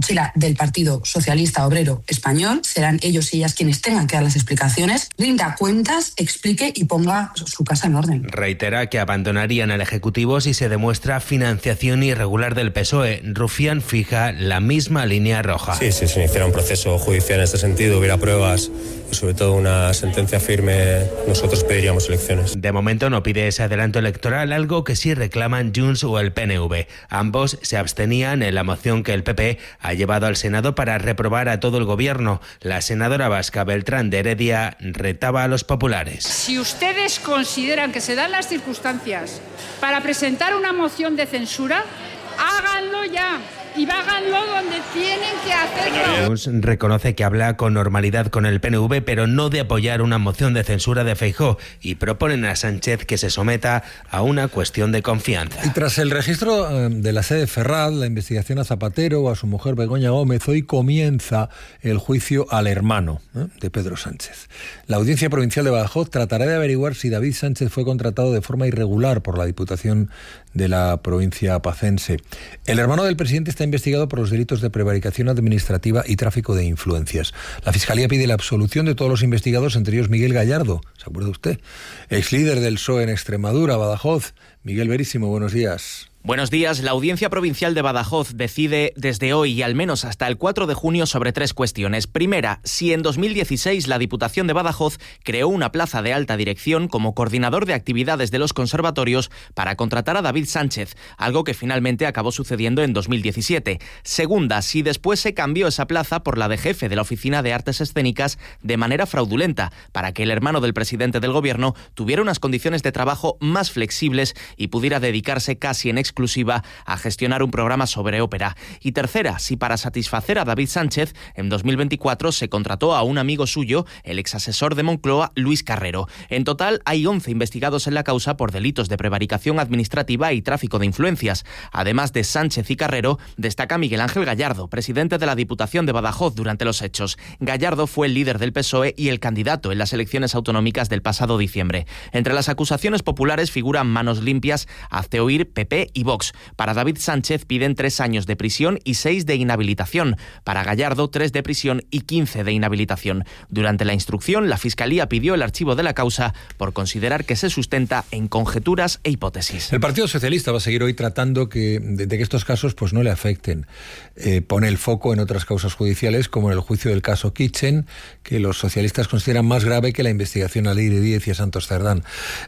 mochila del Partido Socialista Obrero Español. Serán ellos y ellas quienes tengan que dar las explicaciones, rinda cuentas, explique y ponga su casa en orden. Reitera que abandonarían el Ejecutivo si se demuestra financiación irregular del PSOE. Rufián fija la misma línea roja. Sí, si se iniciara un proceso judicial en este sentido, hubiera pruebas y sobre todo una sentencia firme, nosotros pediríamos elecciones. De momento no pide ese adelanto electoral, algo que sí reclaman Junts o el PNV. Ambos se abstenían en la moción que el PP ha llevado al Senado para reprobar a todo el gobierno. La senadora vasca Beltrán de Heredia retaba a los populares. Si ustedes consideran que se dan las circunstancias para presentar una moción de censura, háganlo ya. Y háganlo donde tienen que hacerlo. Junts reconoce que habla con normalidad con el PNV, pero no de apoyar una moción de censura de Feijóo, y proponen a Sánchez que se someta a una cuestión de confianza. Y tras el registro de la sede Ferraz, la investigación a Zapatero o a su mujer Begoña Gómez, hoy comienza el juicio al hermano de Pedro Sánchez. La Audiencia Provincial de Badajoz tratará de averiguar si David Sánchez fue contratado de forma irregular por la Diputación de la provincia pacense. El hermano del presidente está investigado por los delitos de prevaricación administrativa y tráfico de influencias. La Fiscalía pide la absolución de todos los investigados, entre ellos Miguel Gallardo, ¿se acuerda usted? Ex líder del PSOE en Extremadura, Badajoz. Miguel Verísimo, buenos días. Buenos días. La Audiencia Provincial de Badajoz decide desde hoy y al menos hasta el 4 de junio sobre 3 cuestiones. Primera, si en 2016 la Diputación de Badajoz creó una plaza de alta dirección como coordinador de actividades de los conservatorios para contratar a David Sánchez, algo que finalmente acabó sucediendo en 2017. Segunda, si después se cambió esa plaza por la de jefe de la Oficina de Artes Escénicas de manera fraudulenta, para que el hermano del presidente del Gobierno tuviera unas condiciones de trabajo más flexibles y pudiera dedicarse casi en exclusiva a gestionar un programa sobre ópera. Y tercera, si para satisfacer a David Sánchez, en 2024 se contrató a un amigo suyo, el exasesor de Moncloa, Luis Carrero. En total, hay 11 investigados en la causa por delitos de prevaricación administrativa y tráfico de influencias. Además de Sánchez y Carrero, destaca Miguel Ángel Gallardo, presidente de la Diputación de Badajoz durante los hechos. Gallardo fue el líder del PSOE y el candidato en las elecciones autonómicas del pasado diciembre. Entre las acusaciones populares figuran manos limpias, hazte oír, PP y Vox. Para David Sánchez piden 3 años de prisión y 6 de inhabilitación. Para Gallardo, 3 de prisión y 15 de inhabilitación. Durante la instrucción, la Fiscalía pidió el archivo de la causa por considerar que se sustenta en conjeturas e hipótesis. El Partido Socialista va a seguir hoy tratando de que estos casos pues no le afecten. Pone el foco en otras causas judiciales, como en el juicio del caso Kitchen, que los socialistas consideran más grave que la investigación a Leire Díez y a Santos Cerdán.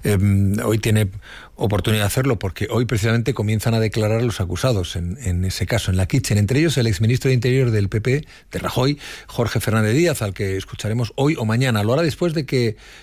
Hoy tiene oportunidad de hacerlo porque hoy precisamente comienzan a declarar los acusados en ese caso, en la Kitchen, entre ellos el exministro de Interior del PP, de Rajoy, Jorge Fernández Díaz, al que escucharemos hoy o mañana. Lo hará después del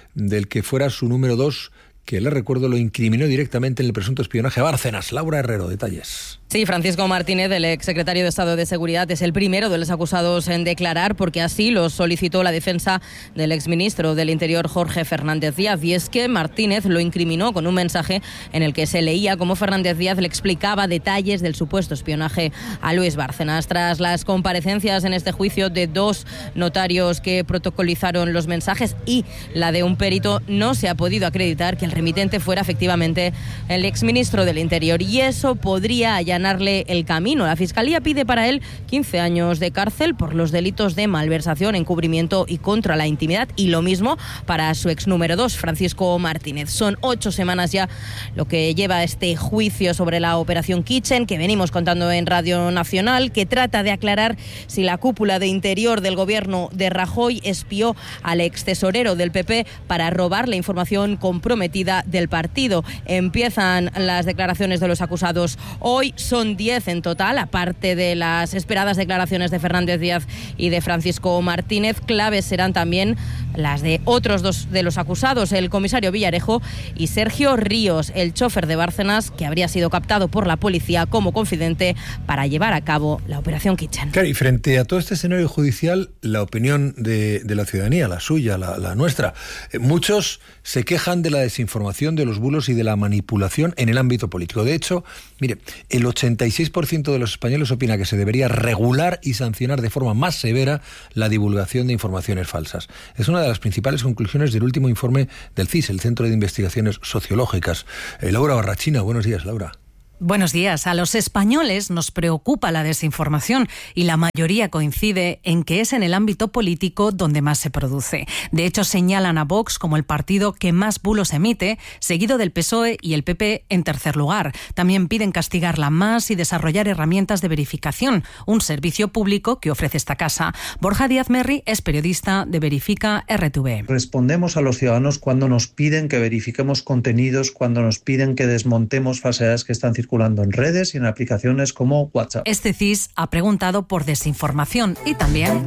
que fuera su número 2, que le recuerdo lo incriminó directamente en el presunto espionaje a Bárcenas. Laura Herrero, detalles. Sí, Francisco Martínez, el exsecretario de Estado de Seguridad, es el primero de los acusados en declarar, porque así lo solicitó la defensa del exministro del Interior, Jorge Fernández Díaz. Y es que Martínez lo incriminó con un mensaje en el que se leía cómo Fernández Díaz le explicaba detalles del supuesto espionaje a Luis Bárcenas. Tras las comparecencias en este juicio de 2 notarios que protocolizaron los mensajes y la de un perito, no se ha podido acreditar que el remitente fuera efectivamente el exministro del Interior, y eso podría allanarle el camino. La Fiscalía pide para él 15 años de cárcel por los delitos de malversación, encubrimiento y contra la intimidad, y lo mismo para su ex número 2, Francisco Martínez. Son 8 semanas ya lo que lleva este juicio sobre la operación Kitchen, que venimos contando en Radio Nacional, que trata de aclarar si la cúpula de Interior del gobierno de Rajoy espió al ex tesorero del PP para robar la información comprometida del partido. Empiezan las declaraciones de los acusados hoy. Son 10 en total, aparte de las esperadas declaraciones de Fernández Díaz y de Francisco Martínez. Claves serán también las de otros 2 de los acusados, el comisario Villarejo y Sergio Ríos, el chofer de Bárcenas, que habría sido captado por la policía como confidente para llevar a cabo la operación Kitchen. Claro, y frente a todo este escenario judicial, la opinión de la ciudadanía, la suya, la nuestra, muchos se quejan de la desinformación, de los bulos y de la manipulación en el ámbito político. De hecho, mire, el 86% de los españoles opina que se debería regular y sancionar de forma más severa la divulgación de informaciones falsas. Es una de las principales conclusiones del último informe del CIS, el Centro de Investigaciones Sociológicas. Laura Barrachina, buenos días, Laura. Buenos días. A los españoles nos preocupa la desinformación y la mayoría coincide en que es en el ámbito político donde más se produce. De hecho, señalan a Vox como el partido que más bulos emite, seguido del PSOE y el PP en tercer lugar. También piden castigarla más y desarrollar herramientas de verificación, un servicio público que ofrece esta casa. Borja Díaz Merri es periodista de Verifica RTV. Respondemos a los ciudadanos cuando nos piden que verifiquemos contenidos, cuando nos piden que desmontemos falsedades que están circulando en redes y en aplicaciones como WhatsApp. Este CIS ha preguntado por desinformación y también...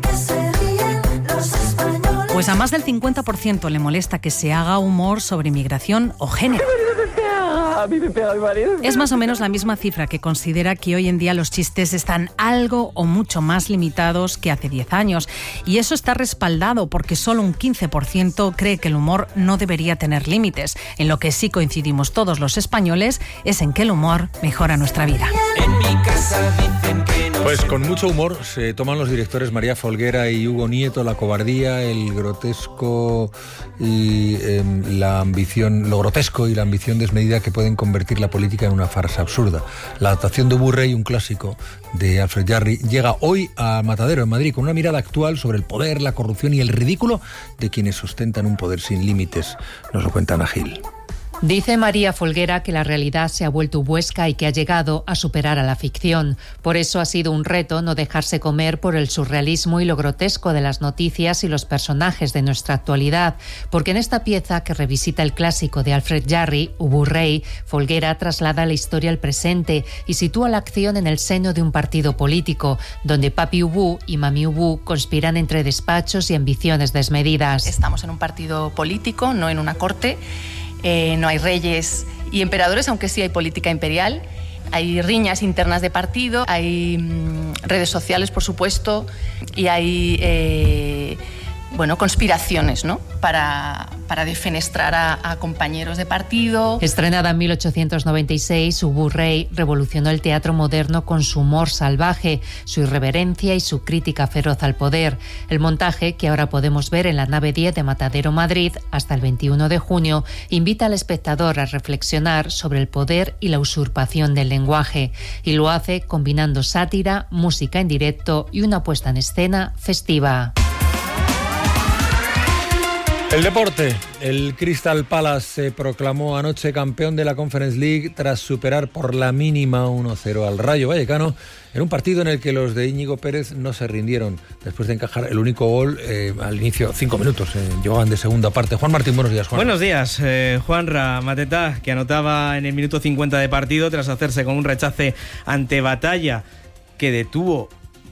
Pues a más del 50% le molesta que se haga humor sobre inmigración o género. Es más o menos la misma cifra que considera que hoy en día los chistes están algo o mucho más limitados que hace 10 años. Y eso está respaldado porque solo un 15% cree que el humor no debería tener límites. En lo que sí coincidimos todos los españoles es en que el humor mejora nuestra vida. Pues con mucho humor se toman los directores María Folguera y Hugo Nieto la cobardía, el grotesco y la ambición, lo grotesco y la ambición desmedida que pueden convertir la política en una farsa absurda. La adaptación de Ubu-Rey, un clásico de Alfred Jarry, llega hoy a Matadero, en Madrid, con una mirada actual sobre el poder, la corrupción y el ridículo de quienes sustentan un poder sin límites. Nos lo cuenta Ana Gil. Dice María Folguera que la realidad se ha vuelto ubuesca y que ha llegado a superar a la ficción. Por eso ha sido un reto no dejarse comer por el surrealismo y lo grotesco de las noticias y los personajes de nuestra actualidad. Porque en esta pieza, que revisita el clásico de Alfred Jarry, Ubu-Rey, Folguera traslada la historia al presente y sitúa la acción en el seno de un partido político, donde Papi Ubu y Mami Ubu conspiran entre despachos y ambiciones desmedidas. Estamos en un partido político, no en una corte. No hay reyes y emperadores, aunque sí hay política imperial. Hay riñas internas de partido, hay redes sociales, por supuesto, y hay conspiraciones, ¿no? para defenestrar a compañeros de partido. Estrenada en 1896, Ubu-Rey revolucionó el teatro moderno con su humor salvaje, su irreverencia y su crítica feroz al poder. El montaje, que ahora podemos ver en la nave 10 de Matadero, Madrid, hasta el 21 de junio, invita al espectador a reflexionar sobre el poder y la usurpación del lenguaje, y lo hace combinando sátira, música en directo y una puesta en escena festiva. El deporte. El Crystal Palace se proclamó anoche campeón de la Conference League tras superar por la mínima 1-0 al Rayo Vallecano en un partido en el que los de Íñigo Pérez no se rindieron después de encajar el único gol al inicio, 5 minutos, llevaban de segunda parte. Juan Martín, buenos días, Juan. Buenos días, Juanra Matetá, que anotaba en el minuto 50 de partido tras hacerse con un rechace ante Batalla, que detuvo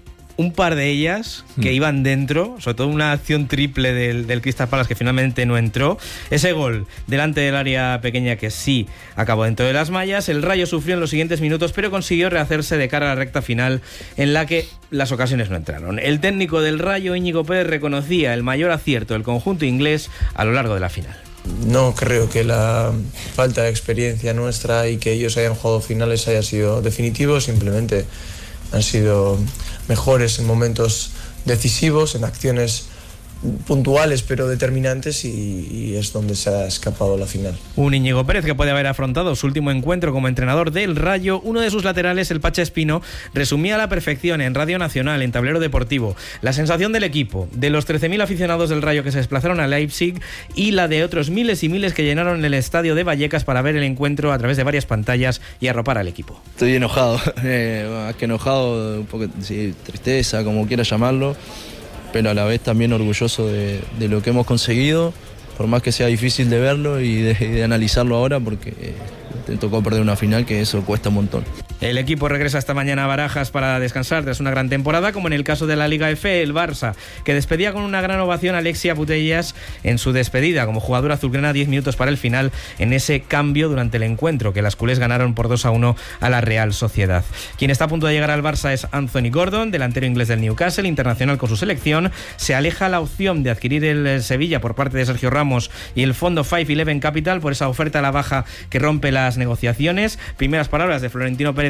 un par de ellas que iban dentro, sobre todo una acción triple del Crystal Palace que finalmente no entró. Ese gol delante del área pequeña que sí acabó dentro de las mallas. El Rayo sufrió en los siguientes minutos, pero consiguió rehacerse de cara a la recta final en la que las ocasiones no entraron. El técnico del Rayo, Íñigo Pérez, reconocía el mayor acierto del conjunto inglés a lo largo de la final. No creo que la falta de experiencia nuestra y que ellos hayan jugado finales haya sido definitivo, simplemente han sido mejores en momentos decisivos, en acciones puntuales pero determinantes, y es donde se ha escapado la final. Un Íñigo Pérez que puede haber afrontado su último encuentro como entrenador del Rayo. Uno de sus laterales, el Pacha Espino, resumía a la perfección en Radio Nacional, en Tablero Deportivo, la sensación del equipo, de los 13.000 aficionados del Rayo que se desplazaron a Leipzig y la de otros miles y miles que llenaron el estadio de Vallecas para ver el encuentro a través de varias pantallas y arropar al equipo. Estoy enojado, más que enojado, un poco sí, tristeza, como quieras llamarlo, pero a la vez también orgulloso de lo que hemos conseguido, por más que sea difícil de verlo y de analizarlo ahora, porque te tocó perder una final, que eso cuesta un montón. El equipo regresa esta mañana a Barajas para descansar tras una gran temporada, como en el caso de la Liga F, el Barça, que despedía con una gran ovación a Alexia Putellas en su despedida como jugadora azulgrana 10 minutos para el final, en ese cambio durante el encuentro, que las culés ganaron por 2-1 a la Real Sociedad. Quien está a punto de llegar al Barça es Anthony Gordon, delantero inglés del Newcastle, internacional con su selección. Se aleja la opción de adquirir el Sevilla por parte de Sergio Ramos y el fondo 511 Capital por esa oferta a la baja que rompe las negociaciones. Primeras palabras de Florentino Pérez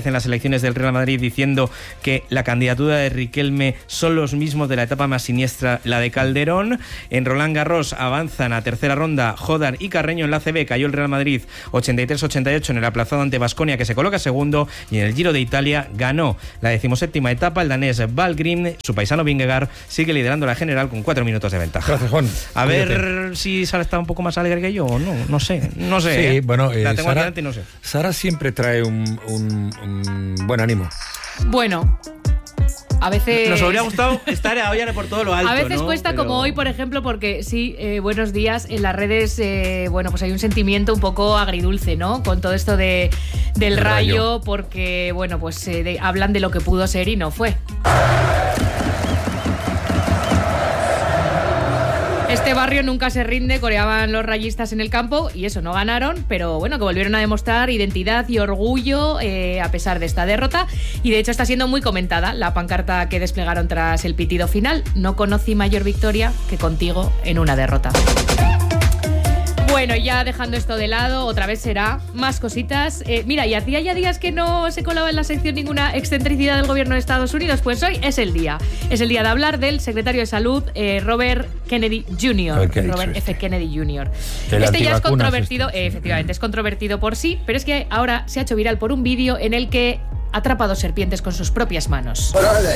González en las elecciones del Real Madrid diciendo que la candidatura de Riquelme son los mismos de la etapa más siniestra, la de Calderón. En Roland Garros avanzan a tercera ronda Jodar y Carreño. En la ACB cayó el Real Madrid 83-88 en el aplazado ante Baskonia, que se coloca segundo, y en el Giro de Italia ganó la 17ª etapa el danés Valgrim. Su paisano Vingegaard sigue liderando la general con 4 minutos de ventaja. Gracias, Juan. A ver si Sara está un poco más alegre que yo o no. No sé. Sí, bueno, la tengo Sara, aquí y no sé. Sara siempre trae un buen ánimo. Bueno, a veces... Nos habría gustado estar ahora por todo lo alto, a veces ¿no? cuesta, como hoy, por ejemplo, porque sí, buenos días, en las redes, pues hay un sentimiento un poco agridulce, ¿no? Con todo esto del Rayo, porque, bueno, pues hablan de lo que pudo ser y no fue. Este barrio nunca se rinde, coreaban los rayistas en el campo y eso, no ganaron, pero bueno, que volvieron a demostrar identidad y orgullo a pesar de esta derrota, y de hecho está siendo muy comentada la pancarta que desplegaron tras el pitido final: no conocí mayor victoria que contigo en una derrota. Bueno, ya dejando esto de lado, otra vez será más cositas. Mira, y hacía ya días que no se colaba en la sección ninguna excentricidad del gobierno de Estados Unidos, pues hoy es el día. Es el día de hablar del secretario de Salud, Robert Kennedy Jr. Robert F. Kennedy Jr. Este ya es controvertido, efectivamente, es controvertido por sí, pero es que ahora se ha hecho viral por un vídeo en el que atrapa 2 serpientes con sus propias manos.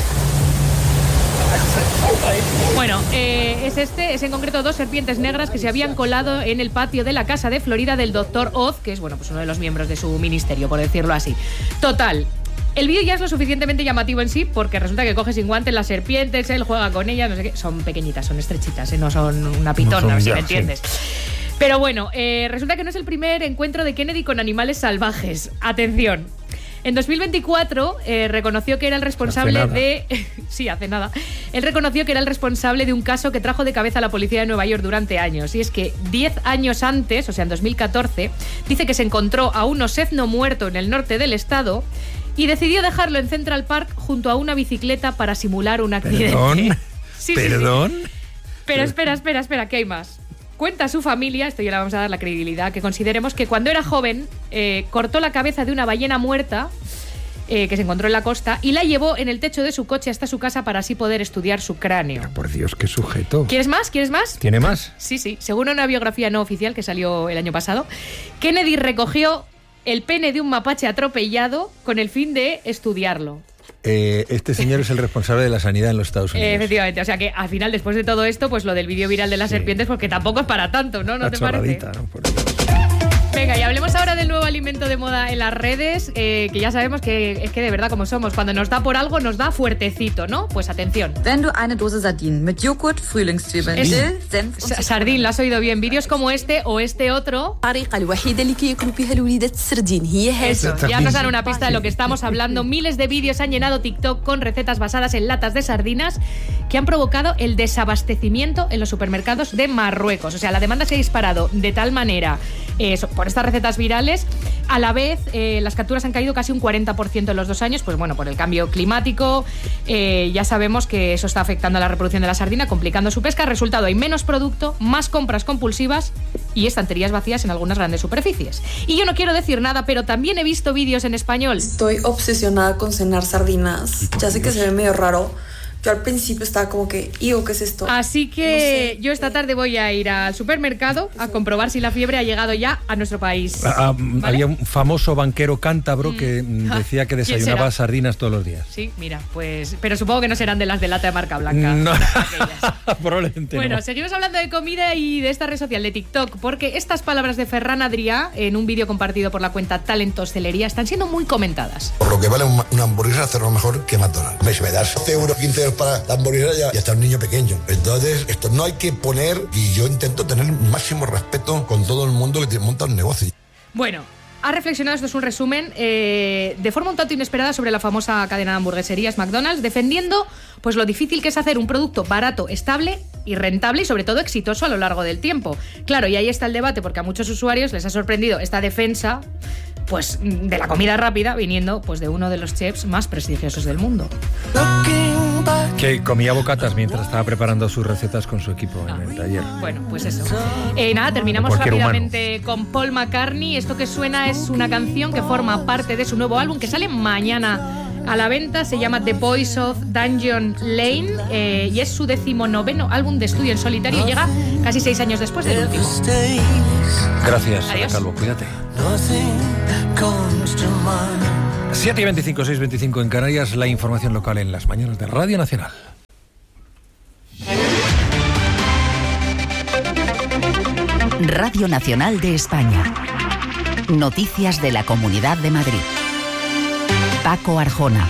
Bueno, es en concreto 2 serpientes negras que se habían colado en el patio de la casa de Florida del Dr. Oz, que es, bueno, pues uno de los miembros de su ministerio, por decirlo así. Total, el vídeo ya es lo suficientemente llamativo en sí, porque resulta que coge sin guantes las serpientes, él juega con ellas, no sé qué, son pequeñitas, son estrechitas, no son una pitona, no son, si me entiendes. Sí. Pero bueno, resulta que no es el primer encuentro de Kennedy con animales salvajes. Atención. En 2024 reconoció que era el responsable de... sí, hace nada. Él reconoció que era el responsable de un caso que trajo de cabeza a la policía de Nueva York durante años. Y es que 10 años antes, o sea, en 2014, dice que se encontró a un osezno muerto en el norte del estado y decidió dejarlo en Central Park junto a una bicicleta para simular un accidente. ¿Perdón? Sí, ¿Perdón? Sí. Pero espera, que hay más. Cuenta su familia, esto ya le vamos a dar la credibilidad que consideremos, que cuando era joven cortó la cabeza de una ballena muerta que se encontró en la costa y la llevó en el techo de su coche hasta su casa para así poder estudiar su cráneo. Pero por Dios, qué sujeto. ¿Quieres más? ¿Tiene más? Sí. Según una biografía no oficial que salió el año pasado, Kennedy recogió el pene de un mapache atropellado con el fin de estudiarlo. Este señor es el responsable de la sanidad en los Estados Unidos. Efectivamente, o sea que al final, después de todo esto, pues lo del vídeo viral de las serpientes, porque tampoco es para tanto, ¿no? ¿No te parece? ¿No? Por Dios. Venga, y hablemos ahora del nuevo alimento de moda en las redes, que ya sabemos que es que de verdad como somos, cuando nos da por algo nos da fuertecito, ¿no? Pues atención. Wenn du eine Dose Sardinen mit Joghurt, Frühlingszwiebeln, Dill, Senf und Sardín, lo has oído bien. Vídeos como este o este otro. Eso, ya nos dan una pista de lo que estamos hablando. Miles de vídeos han llenado TikTok con recetas basadas en latas de sardinas que han provocado el desabastecimiento en los supermercados de Marruecos. O sea, la demanda se ha disparado de tal manera por estas recetas virales. A la vez, las capturas han caído casi un 40% en los 2 años, pues bueno, por el cambio climático. Ya sabemos que eso está afectando a la reproducción de la sardina, complicando su pesca. Resultado, hay menos producto, más compras compulsivas y estanterías vacías en algunas grandes superficies. Y yo no quiero decir nada, pero también he visto vídeos en español. Estoy obsesionada con cenar sardinas. Ya sé que se ve medio raro. Yo al principio estaba como que, ¿qué es esto? Así que no sé. Yo esta tarde voy a ir al supermercado a comprobar si la fiebre ha llegado ya a nuestro país. ¿Vale? Había un famoso banquero cántabro que decía que desayunaba sardinas todos los días. Sí, mira, pues... Pero supongo que no serán de las de lata de marca blanca. No, probablemente bueno, no. Seguimos hablando de comida y de esta red social de TikTok, porque estas palabras de Ferran Adrià, en un vídeo compartido por la cuenta Talent Hostelería, están siendo muy comentadas. Por lo que vale una hamburguesa, hacerlo mejor que McDonald's. Me das 7 euros, 15 euros para la hamburguesa y hasta un niño pequeño. Entonces, esto no hay que poner, y yo intento tener máximo respeto con todo el mundo que te monta un negocio. Bueno, ha reflexionado, esto es un resumen, de forma un tanto inesperada sobre la famosa cadena de hamburgueserías McDonald's, defendiendo pues lo difícil que es hacer un producto barato, estable y rentable y sobre todo exitoso a lo largo del tiempo. Claro, y ahí está el debate, porque a muchos usuarios les ha sorprendido esta defensa pues de la comida rápida viniendo pues de uno de los chefs más prestigiosos del mundo. Que comía bocatas mientras estaba preparando sus recetas con su equipo en el taller. Bueno, pues eso. Nada, terminamos rápidamente con Paul McCartney. Esto que suena es una canción que forma parte de su nuevo álbum que sale mañana a la venta. Se llama The Boys of Dungeon Lane y es su 19º álbum de estudio en solitario y llega casi 6 años después del último. Gracias, Adiós. Calvo. Cuídate. 7:25, 6:25 en Canarias, la información local en las mañanas de Radio Nacional. Radio Nacional de España. Noticias de la Comunidad de Madrid. Paco Arjona.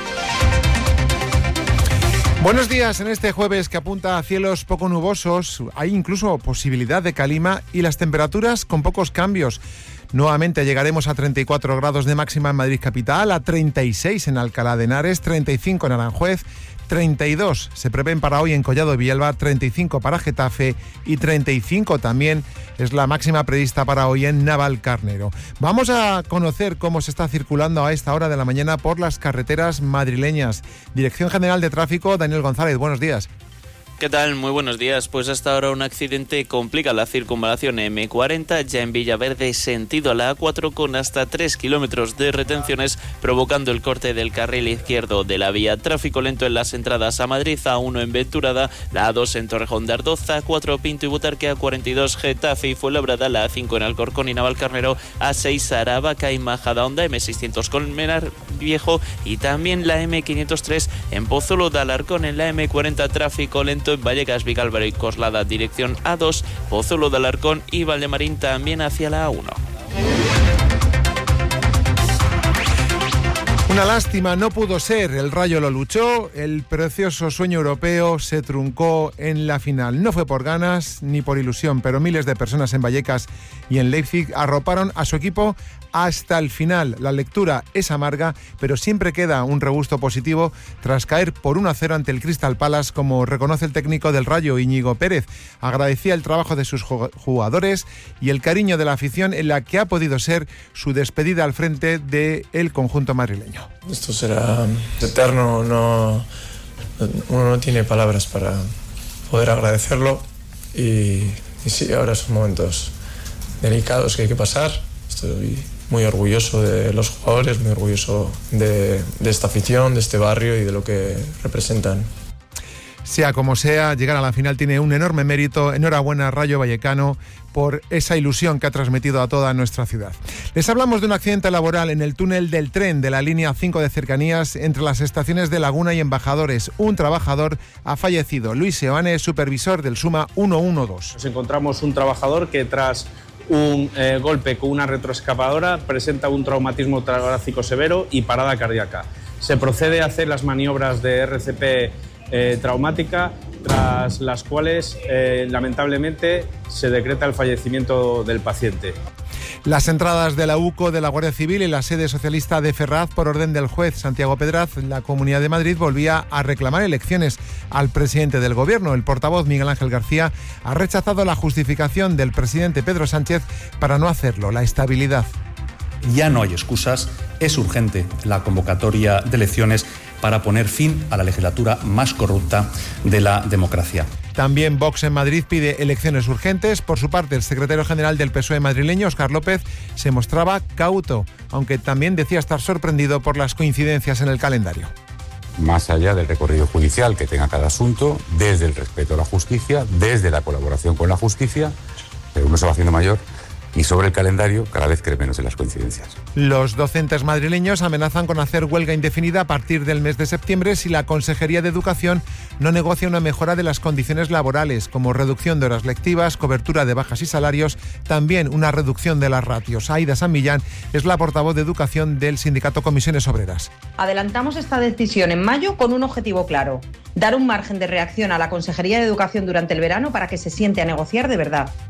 Buenos días. En este jueves que apunta a cielos poco nubosos, hay incluso posibilidad de calima y las temperaturas con pocos cambios. Nuevamente llegaremos a 34 grados de máxima en Madrid capital, a 36 en Alcalá de Henares, 35 en Aranjuez, 32 se prevén para hoy en Collado de Villalba, 35 para Getafe y 35 también es la máxima prevista para hoy en Navalcarnero. Vamos a conocer cómo se está circulando a esta hora de la mañana por las carreteras madrileñas. Dirección General de Tráfico, Daniel González, buenos días. ¿Qué tal? Muy buenos días. Pues hasta ahora un accidente complica la circunvalación M40, ya en Villaverde sentido a la A4 con hasta 3 kilómetros de retenciones, provocando el corte del carril izquierdo de la vía. Tráfico lento en las entradas a Madrid, A1 en Venturada, la A2 en Torrejón de Ardoz, A4 Pinto y Butarque, A42 Getafe y Fuenlabrada, la A5 en Alcorcón y Navalcarnero, A6 Aravaca y Majadahonda, M600 Colmenar Viejo y también la M503 en Pozuelo de Alarcón. En la M40 tráfico lento en Vallecas, Vicálvaro y Coslada, dirección A2, Pozuelo de Alarcón y Valdemarín también hacia la A1. Una lástima, no pudo ser, el Rayo lo luchó, el precioso sueño europeo se truncó en la final. No fue por ganas ni por ilusión, pero miles de personas en Vallecas y en Leipzig arroparon a su equipo hasta el final. La lectura es amarga, pero siempre queda un regusto positivo tras caer por 1-0 ante el Crystal Palace, como reconoce el técnico del Rayo, Íñigo Pérez. Agradecía el trabajo de sus jugadores y el cariño de la afición en la que ha podido ser su despedida al frente del conjunto madrileño. Esto será eterno, uno no tiene palabras para poder agradecerlo y sí, ahora son momentos delicados que hay que pasar. Estoy muy orgulloso de los jugadores, muy orgulloso de esta afición, de este barrio y de lo que representan. Sea como sea, llegar a la final tiene un enorme mérito. Enhorabuena, Rayo Vallecano, por esa ilusión que ha transmitido a toda nuestra ciudad. Les hablamos de un accidente laboral en el túnel del tren de la línea 5 de cercanías entre las estaciones de Laguna y Embajadores. Un trabajador ha fallecido. Luis Seoane, supervisor del SUMA 112. Nos encontramos un trabajador que tras un golpe con una retroexcavadora presenta un traumatismo torácico severo y parada cardíaca. Se procede a hacer las maniobras de RCP traumática, tras las cuales lamentablemente se decreta el fallecimiento del paciente. Las entradas de la UCO, de la Guardia Civil y la sede socialista de Ferraz por orden del juez Santiago Pedraz, la Comunidad de Madrid volvía a reclamar elecciones al presidente del Gobierno. El portavoz Miguel Ángel García ha rechazado la justificación del presidente Pedro Sánchez para no hacerlo, la estabilidad. Ya no hay excusas, es urgente la convocatoria de elecciones para poner fin a la legislatura más corrupta de la democracia. También Vox en Madrid pide elecciones urgentes. Por su parte, el secretario general del PSOE madrileño, Óscar López, se mostraba cauto, aunque también decía estar sorprendido por las coincidencias en el calendario. Más allá del recorrido judicial que tenga cada asunto, desde el respeto a la justicia, desde la colaboración con la justicia, pero uno se va haciendo mayor. Y sobre el calendario, cada vez cree menos en las coincidencias. Los docentes madrileños amenazan con hacer huelga indefinida a partir del mes de septiembre si la Consejería de Educación no negocia una mejora de las condiciones laborales, como reducción de horas lectivas, cobertura de bajas y salarios, también una reducción de las ratios. Aida San Millán es la portavoz de Educación del sindicato Comisiones Obreras. Adelantamos esta decisión en mayo con un objetivo claro: dar un margen de reacción a la Consejería de Educación durante el verano para que se siente a negociar de verdad.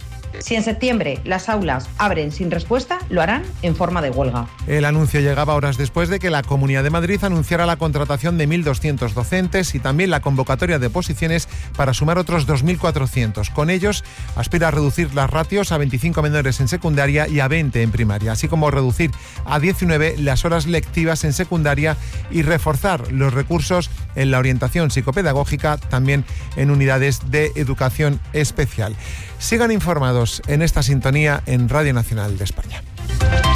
Si en septiembre las aulas abren sin respuesta, lo harán en forma de huelga. El anuncio llegaba horas después de que la Comunidad de Madrid anunciara la contratación de 1.200 docentes y también la convocatoria de posiciones para sumar otros 2.400. Con ellos aspira a reducir las ratios a 25 menores en secundaria y a 20 en primaria, así como reducir a 19 las horas lectivas en secundaria y reforzar los recursos en la orientación psicopedagógica, también en unidades de educación especial. Sigan informados en esta sintonía en Radio Nacional de España.